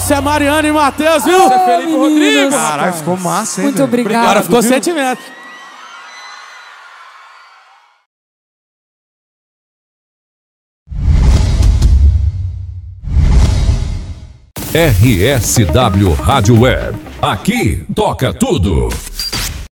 Essa é Mariana e Matheus, viu? Você é Felipe Rodrigues. Caralho, ficou massa, hein? Muito obrigada. Agora ficou sentimento. RSW Rádio Web. Aqui toca tudo.